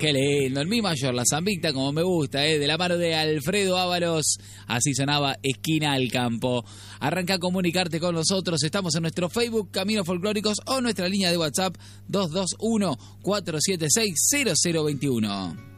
Qué lindo, el mi mayor, la zambita como me gusta, de la mano de Alfredo Ábalos, así sonaba Esquina al Campo. Arranca a comunicarte con nosotros, estamos en nuestro Facebook Caminos Folclóricos o nuestra línea de WhatsApp 221-476-0021.